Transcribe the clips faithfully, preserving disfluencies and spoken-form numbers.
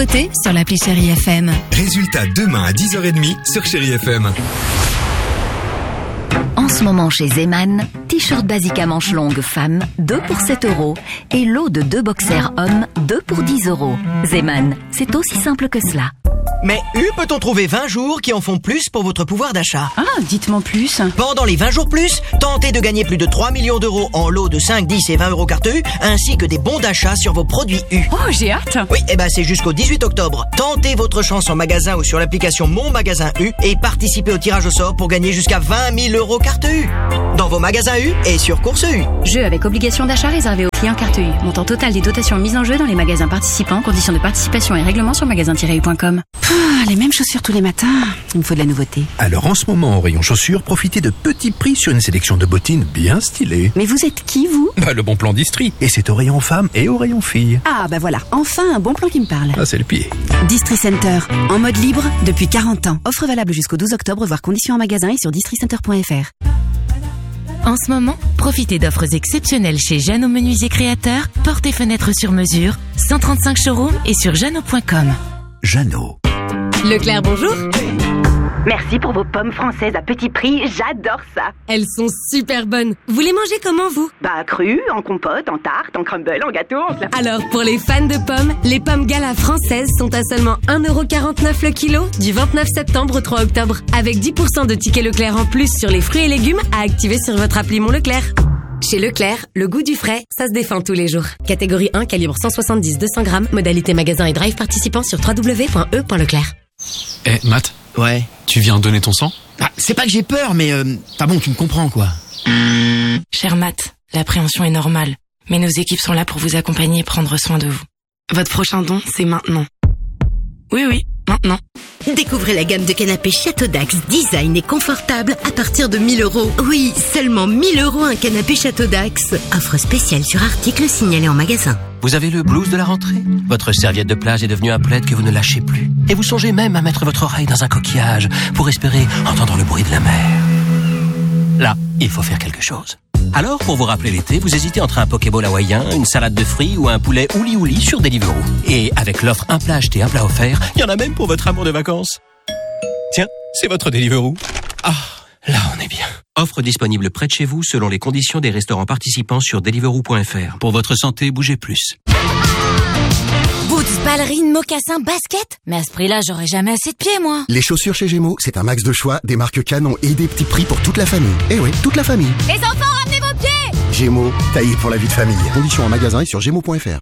Côté sur l'appli Chérie F M. Résultat demain à dix heures trente sur Chérie F M. En ce moment chez Zeman, t-shirt basique à manches longues femmes, deux pour sept euros. Et lot de deux boxers hommes, deux pour dix euros. Zeman, c'est aussi simple que cela. Mais U peut-on trouver vingt jours qui en font plus pour votre pouvoir d'achat? Ah, dites-moi plus. Pendant les vingt jours plus, tentez de gagner plus de trois millions d'euros en lots de cinq, dix et vingt euros carte U, ainsi que des bons d'achat sur vos produits U. Oh, j'ai hâte. Oui, et ben c'est jusqu'au dix-huit octobre. Tentez votre chance en magasin ou sur l'application Mon Magasin U et participez au tirage au sort pour gagner jusqu'à vingt mille euros carte U. Dans vos magasins U et sur Course U. Jeu avec obligation d'achat réservé aux clients carte U. Montant total des dotations mises en jeu dans les magasins participants. Conditions de participation et règlements sur magasin tiret u point com. Ah, les mêmes chaussures tous les matins. Il me faut de la nouveauté. Alors en ce moment, au rayon chaussures, profitez de petits prix sur une sélection de bottines bien stylées. Mais vous êtes qui, vous? Bah, le bon plan d'Istri. Et c'est au rayon femmes et au rayon filles. Ah, bah voilà. Enfin, un bon plan qui me parle. Ah, c'est le pied. Distri Center. En mode libre depuis quarante ans. Offre valable jusqu'au douze octobre, voire conditions en magasin et sur districenter point f r. En ce moment, profitez d'offres exceptionnelles chez Jeannot Menuisier Créateur, portes et fenêtres sur mesure, cent trente-cinq showrooms et sur jeannot point com. Jeannot. Leclerc, bonjour. Merci pour vos pommes françaises à petit prix, j'adore ça. Elles sont super bonnes. Vous les mangez comment, vous? Bah, crues, en compote, en tarte, en crumble, en gâteau, en slap. Alors, pour les fans de pommes, les pommes Gala françaises sont à seulement un euro quarante-neuf le kilo du vingt-neuf septembre au trois octobre. Avec dix pour cent de tickets Leclerc en plus sur les fruits et légumes à activer sur votre appli Mon Leclerc. Chez Leclerc, le goût du frais, ça se défend tous les jours. Catégorie un, calibre cent soixante-dix deux cents grammes, modalité magasin et drive participant sur w w w point e point leclerc. Eh, Matt. Ouais. Tu viens donner ton sang? Bah, c'est pas que j'ai peur, mais euh, enfin bon, tu me comprends, quoi. Cher Matt, l'appréhension est normale, mais nos équipes sont là pour vous accompagner et prendre soin de vous. Votre prochain don, c'est maintenant. Oui, oui, maintenant. Découvrez la gamme de canapés Château Dax, design et confortable à partir de mille euros. Oui, seulement mille euros un canapé Château Dax. Offre spéciale sur article signalé en magasin. Vous avez le blues de la rentrée? Votre serviette de plage est devenue un plaid que vous ne lâchez plus. Et vous songez même à mettre votre oreille dans un coquillage pour espérer entendre le bruit de la mer. Là, il faut faire quelque chose. Alors, pour vous rappeler l'été, vous hésitez entre un Pokéball hawaïen, une salade de fruits ou un poulet ouli ouli sur Deliveroo. Et avec l'offre un plat acheté, un plat offert, il y en a même pour votre amour de vacances. Tiens, c'est votre Deliveroo. Ah, là on est bien. Offre disponible près de chez vous selon les conditions des restaurants participants sur deliveroo point f r. Pour votre santé, bougez plus. Boots, ballerines, mocassins, baskets. Mais à ce prix-là, j'aurais jamais assez de pieds, moi. Les chaussures chez Gémeaux, c'est un max de choix, des marques canon et des petits prix pour toute la famille. Eh oui, toute la famille. Les enfants, ramenez vos pieds. Gémeaux, taillé pour la vie de famille. Conditions en magasin et sur gémeaux point f r.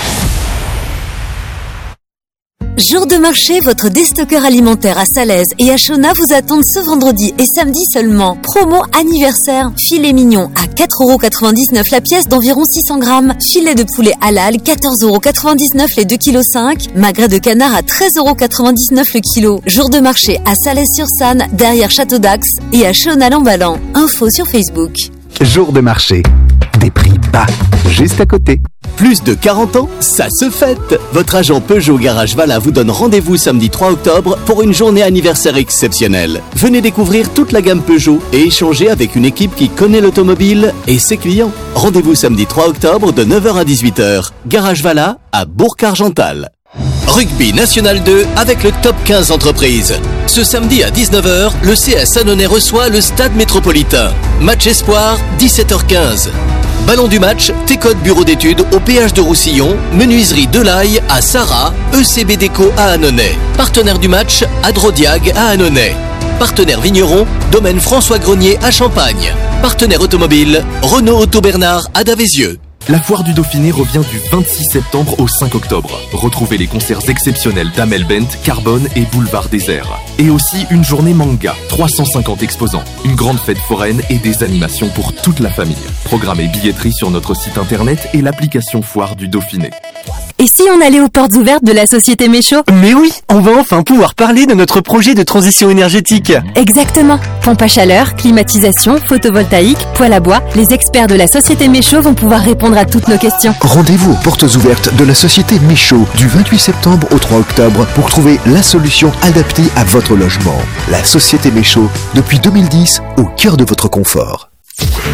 Jour de marché, votre déstockeur alimentaire à Salaise et à Chona vous attendent ce vendredi et samedi seulement. Promo anniversaire. Filet mignon à quatre euros quatre-vingt-dix-neuf la pièce d'environ six cents grammes. Filet de poulet halal, quatorze euros quatre-vingt-dix-neuf les deux virgule cinq kilos. Magret de canard à treize euros quatre-vingt-dix-neuf le kilo. Jour de marché à Salaise-sur-Sanne, derrière Château Dax et à Chona-Lambalan. Info sur Facebook. Jour de marché. Des prix bas, juste à côté. Plus de quarante ans, ça se fête. Votre agent Peugeot Garage Vala vous donne rendez-vous samedi trois octobre pour une journée anniversaire exceptionnelle. Venez découvrir toute la gamme Peugeot et échanger avec une équipe qui connaît l'automobile et ses clients. Rendez-vous samedi trois octobre de neuf heures à dix-huit heures. Garage Vala à Bourg-Argental. Rugby National deux avec le top quinze entreprises. Ce samedi à dix-neuf heures, le C S Annonay reçoit le Stade Métropolitain. Match espoir, dix-sept heures quinze. Ballon du match, T-Code Bureau d'études au péage de Roussillon, Menuiserie Delaye à Sarrat, E C B Déco à Annonay. Partenaire du match, Adrodiag à Annonay. Partenaire vigneron, Domaine François Grenier à Champagne. Partenaire automobile, Renault Auto Bernard à Davézieux. La foire du Dauphiné revient du vingt-six septembre au cinq octobre. Retrouvez les concerts exceptionnels d'Amel Bent, Carbone et Boulevard Désert. Et aussi une journée manga, trois cent cinquante exposants, une grande fête foraine et des animations pour toute la famille. Programme et billetterie sur notre site internet et l'application Foire du Dauphiné. Et si on allait aux portes ouvertes de la société Méchaud? Mais oui, on va enfin pouvoir parler de notre projet de transition énergétique. Exactement. Pompe à chaleur, climatisation, photovoltaïque, poêle à bois, les experts de la société Méchaud vont pouvoir répondre à toutes nos questions. Rendez-vous aux portes ouvertes de la société Méchaud du vingt-huit septembre au trois octobre pour trouver la solution adaptée à votre logement. La société Méchaud, depuis deux mille dix, au cœur de votre confort.